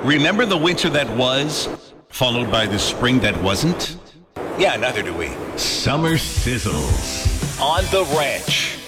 Remember the winter that was, followed by the spring that wasn't? Yeah, neither do we. Summer Sizzles. On the Ranch.